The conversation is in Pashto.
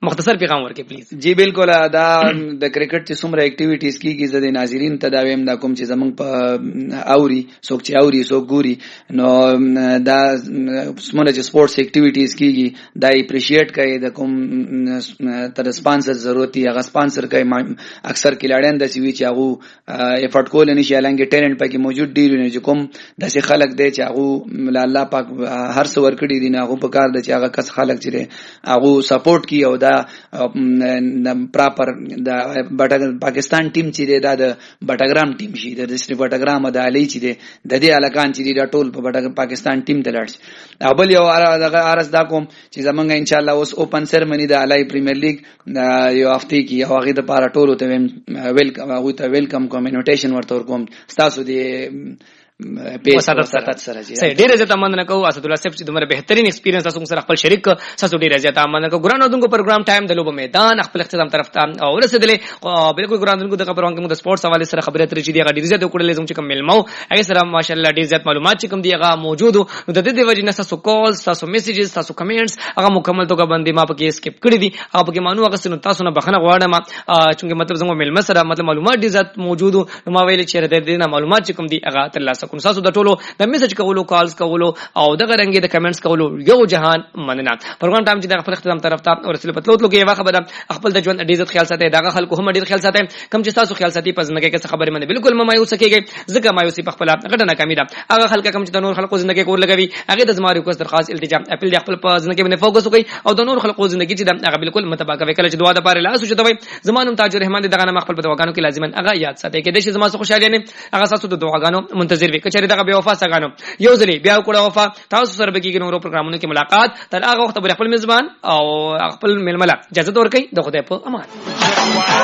مختصر پیغام ورکړئ پلیز. جی بالکل. دا د کرکټ چې څومره اکټیویټیز کیږي زه د ناظرین ته دا ویم دا کوم چې زمونږ په اوري څوک چې اوري څوک ګوري نو دا څومره چې سپورتس اکټیویټیز کیږي دا اپریشیټ کوي. د کوم تر سپانسر ضرورت دی هغه سپانسر کوي. اکثر کلاړیان د سی وی چې هغه افورت کول نشي الانګ ټیلنٹ پکې موجود دی نه چې کوم داسې خلک دی چې هغه الله پاک هر څو ورکړي دي نه هغه په کار د چې هغه کس خلک چې هغه سپورټ کوي او دا پراپر د پاکستان ټیم چې دا د بټاګرام ټیم شي د ډسټریکټ بټاګرام د علي چې د دې الکان چې دا ټول په پاکستان ټیم ته لاړ. اول یو دغه ارز دا کوم چې زمونږ ان شاء الله اوس اوپن سرمنی د علي پریمیر لیګ یو هفته کې او هغه د پاره ټول ته ویلکم کوم انویټیشن ورته ورکوم تاسو دی پیس ساتات سره جی صحیح. ډیره زیاته مننه کوم اسد الله صاحب چې دومره بهترین ایکسپیرینس تاسو سره خپل شریک تاسو ډیره زیاته مننه کوم. ګرانو دغه پروګرام ټایم د لوب میدان خپل اختتام طرف ته او رسیدلې. بالکل ګرانو دغه پروګرام کې د سپورتس حواله سره خبرې اترې چې دی ډیره زیاته وکړلې زموږ چې کوم ملمو هغه سره ماشاءالله ډیره زیات معلومات چې کوم دی هغه موجود نو د دې وجې نه تاسو کالز تاسو میسیجز تاسو کمنټس هغه مکمل توګه باندې ما پکې سکیپ کړی دي هغه پکې مانو هغه سن تاسو نه بخنه غواړم چې مطلب زموږ ملمو سره مطلب معلومات ډیره زیات موجود نو ما ویل چې د دې نه معلومات چې کوم دی هغه ترلاسه کوم. تاسو د ټولو د میسج کولو کالز کولو او دغه رنګ د کمنټس کولو یو جهان مننه. پروګرام ټایم چې د خپل اختتام طرف ته ورسېل پتلوت لګي واخه بده خپل د ژوند ډیزت خیال ساتي دغه خلکو هم ډیر خیال ساتي کم چې تاسو خیال ساتي پزنه کې څه خبره منه بالکل مایوس کېږي ځکه مایوسی په خپل غټه ناکامي ده. هغه خلک کم چې د نور خلکو ژوند کې کور لګوي هغه د زماري کو درخواست التجام خپل خپل پزنه کې باندې فوکس وکړي او د نور خلکو ژوند کې چې هغه بالکل متباکه وکړي چې دعا د پاره لاس وشتوي. زمانم تاج الرحمن دغه نام خپل په دعاګانو کې لازمن هغه یاد ساتي کې د شي زما سره خوشاله نه هغه تاسو د دعاګانو منتظر وي کچې دغه بے وفا څنګه یو ځلې بیا وکړه وفا تاسو سره به کېږي نورو پروګرامونو کې ملاقات. تر هغه وخت به خپل میزبان او خپل ململه اجازه ورکړئ. د خدای په امان.